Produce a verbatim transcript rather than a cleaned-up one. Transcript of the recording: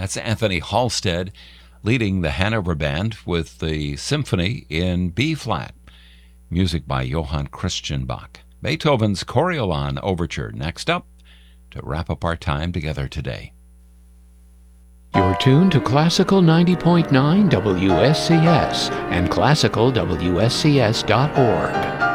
That's Anthony Halstead leading the Hanover Band with the symphony in B-flat. Music by Johann Christian Bach. Beethoven's Coriolan Overture next up to wrap up our time together today. You're tuned to Classical ninety point nine W S C S and classical W S C S dot org.